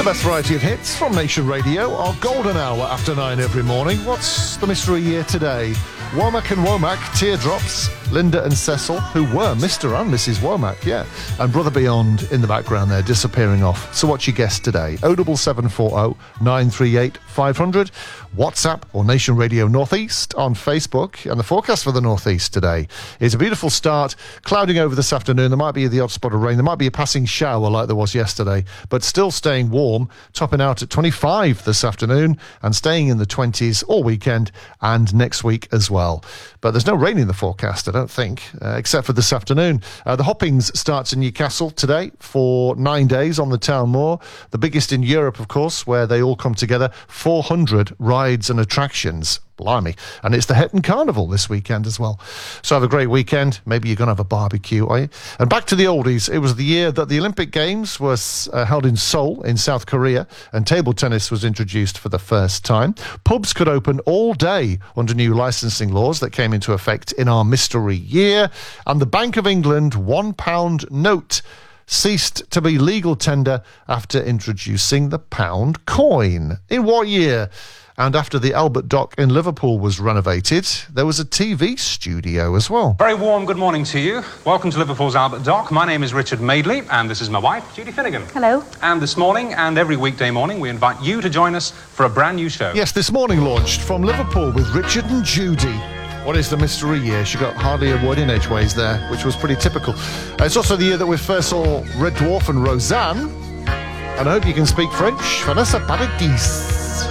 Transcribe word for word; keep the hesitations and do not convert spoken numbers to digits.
The best variety of hits from Nation Radio, our golden hour after nine every morning. What's the mystery year today? Womack and Womack, Teardrops, Linda and Cecil, who were Mister and Missus Womack, yeah. And Brother Beyond in the background there, disappearing off. So what's your guess today? oh double seven four oh, nine three eight, five hundred, WhatsApp or Nation Radio Northeast on Facebook. And the forecast for the Northeast today is a beautiful start, clouding over this afternoon. There might be the odd spot of rain. There might be a passing shower like there was yesterday, but still staying warm, topping out at twenty-five this afternoon and staying in the twenties all weekend and next week as well. But there's no rain in the forecast, I don't think, uh, except for this afternoon. Uh, the Hoppings starts in Newcastle today for nine days on the Town Moor, the biggest in Europe, of course, where they all come together. four hundred rides and attractions. Blimey. And it's the Hetton Carnival this weekend as well. So have a great weekend. Maybe you're going to have a barbecue, are you? And back to the oldies. It was the year that the Olympic Games was uh, held in Seoul in South Korea, and table tennis was introduced for the first time. Pubs could open all day under new licensing laws that came into effect in our mystery year. And the Bank of England one pound note ceased to be legal tender after introducing the pound coin. In what year? And after the Albert Dock in Liverpool was renovated, there was a T V studio as well. Very warm good morning to you. Welcome to Liverpool's Albert Dock. My name is Richard Madeley, and this is my wife, Judy Finnegan. Hello. And this morning, and every weekday morning, we invite you to join us for a brand new show. Yes, this morning launched from Liverpool with Richard and Judy. What is the mystery year? She got hardly a word in edgeways there, which was pretty typical. Uh, it's also the year that we first saw Red Dwarf and Roseanne. And I hope you can speak French. Vanessa Paradis.